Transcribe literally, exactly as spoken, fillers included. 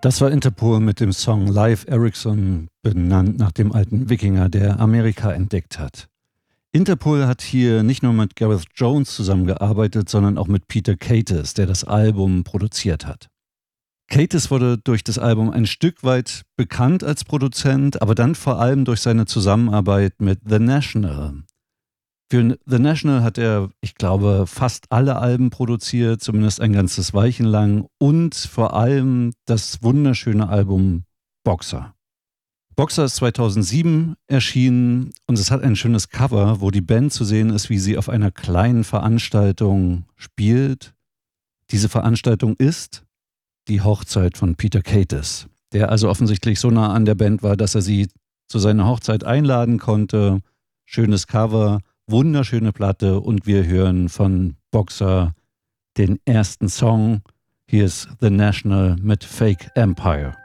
Das war Interpol mit dem Song Live Ericsson, benannt nach dem alten Wikinger, der Amerika entdeckt hat. Interpol hat hier nicht nur mit Gareth Jones zusammengearbeitet, sondern auch mit Peter Kates, der das Album produziert hat. Kates wurde durch das Album ein Stück weit bekannt als Produzent, aber dann vor allem durch seine Zusammenarbeit mit The National. Für The National hat er, ich glaube, fast alle Alben produziert, zumindest ein ganzes Weilchen lang, und vor allem das wunderschöne Album Boxer. Boxer ist zweitausendsieben erschienen und es hat ein schönes Cover, wo die Band zu sehen ist, wie sie auf einer kleinen Veranstaltung spielt. Diese Veranstaltung ist die Hochzeit von Peter Kates, der also offensichtlich so nah an der Band war, dass er sie zu seiner Hochzeit einladen konnte. Schönes Cover, wunderschöne Platte, und wir hören von Boxer den ersten Song. Hier ist The National mit Fake Empire.